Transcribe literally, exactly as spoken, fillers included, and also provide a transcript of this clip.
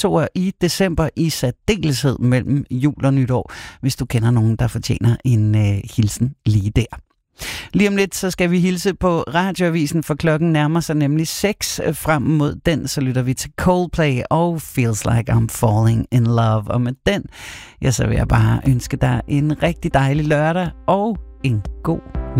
toer i december, i særdeleshed mellem jul og nytår, hvis du kender nogen, der fortjener en øh, hilsen lige der. Lige om lidt, så skal vi hilse på Radioavisen, for klokken nærmer sig nemlig seks. Frem mod den, så lytter vi til Coldplay og Feels Like I'm Falling in Love. Og med den, ja, så vil jeg bare ønske dig en rigtig dejlig lørdag og en god